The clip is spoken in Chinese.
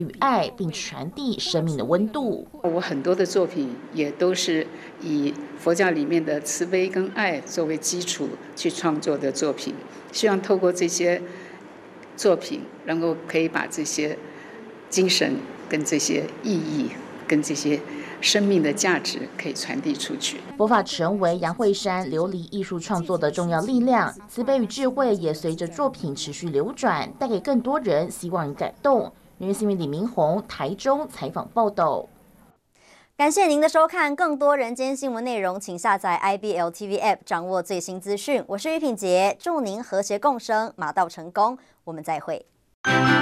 与爱，并传递生命的温度。 我很多的作品也都是以佛教里面的慈悲跟爱作为基础去创作的作品，希望透过这些作品，能够可以把这些精神跟这些意义跟这些生命的价值可以传递出去。 佛法成为杨惠珊琉璃艺术创作的重要力量，慈悲与智慧也随着作品持续流转，带给更多人希望与感动。人民新闻李明宏台中采访报道。 感谢您的收看，更多人间新闻内容，请下载 IBL TV App 掌握最新资讯。我是于品杰，祝您和谐共生，马到成功，我们再会。